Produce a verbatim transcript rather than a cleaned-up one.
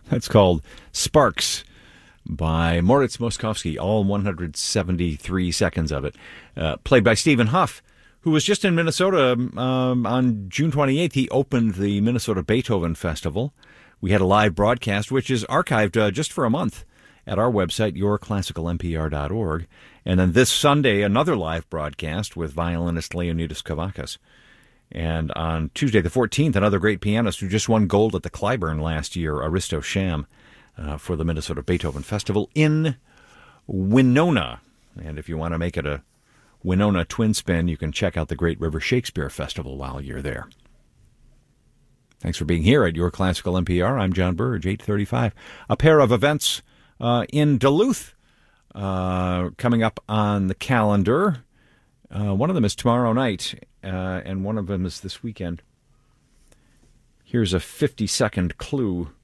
That's called Sparks by Moritz Moskowski, all one hundred seventy-three seconds of it. Uh, played by Stephen Huff, who was just in Minnesota um, on June twenty-eighth. He opened the Minnesota Beethoven Festival. We had a live broadcast, which is archived uh, just for a month at our website, your classical n p r dot org. And then this Sunday, another live broadcast with violinist Leonidas Kavakis. And on Tuesday the fourteenth, another great pianist who just won gold at the Clyburn last year, Aristo Sham, uh, for the Minnesota Beethoven Festival in Winona. And if you want to make it a Winona twin spin, you can check out the Great River Shakespeare Festival while you're there. Thanks for being here at Your Classical N P R. I'm John Burge, eight thirty-five. A pair of events uh, in Duluth uh, coming up on the calendar. Uh, one of them is tomorrow night, uh, and one of them is this weekend. Here's a fifty-second clue.